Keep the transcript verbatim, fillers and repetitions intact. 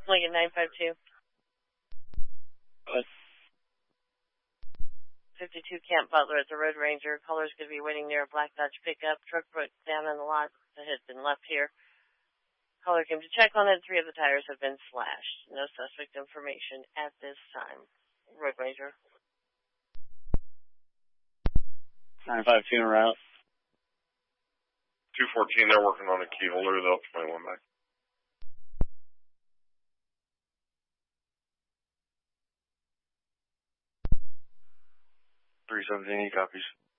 Lincoln nine five two. What? fifty-two Camp Butler at the Road Ranger. Caller's going to be waiting near a black Dodge pickup. Truck broke down in the lot that had been left here. Caller came to check on it. Three of the tires have been slashed. No suspect information at this time. Road Ranger. nine five two en route. two fourteen, they're working on a key holder. They'll play one back. three seventeen, he copies.